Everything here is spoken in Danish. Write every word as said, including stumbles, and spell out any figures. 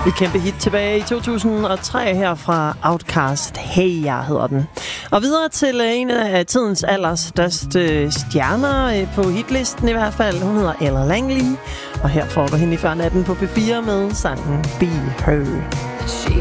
Et kæmpe hit tilbage i to tusind og tre her fra Outkast. Hey, jeg hedder den. Og videre til en af tidens allerstørste stjerner på hitlisten i hvert fald. Hun hedder Ella Langley. Og her får du hende i før natten på P fire med sangen Be Her. She